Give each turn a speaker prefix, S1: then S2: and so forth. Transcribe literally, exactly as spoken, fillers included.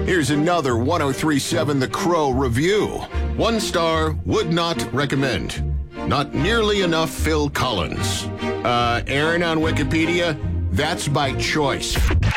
S1: Here's another one oh three point seven The Crow review. One star, would not recommend. Not nearly enough Phil Collins. Uh, Aaron on Wikipedia, that's by choice.